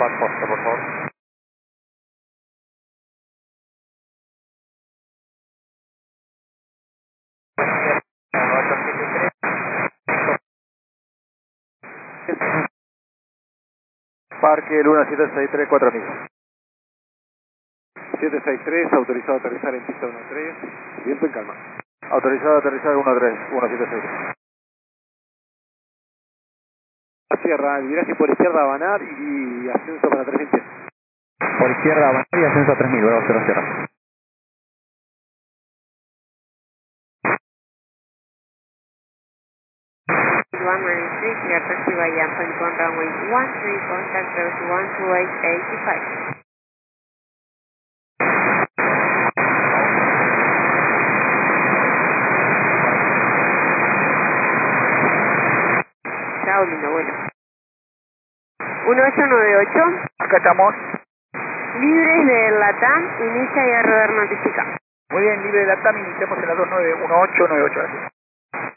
back posta, por favor. Parque Luna 763, 4000. 763, autorizado a aterrizar en pista 13, viento en calma. Autorizado a aterrizar 173. Sierra, viraje por izquierda a Banar y ascenso para 3000 pies. Por izquierda a Banar y ascenso a 3000, bravo, cierra, cierra. Clear taxi via Falcon runway 13, contact 312885. Chao, lindo vuelo. 1898. Acá estamos. Libres de LATAM, inicia y a rodar notifica. Muy bien, libre de la TAM, iniciamos en la 291898, gracias.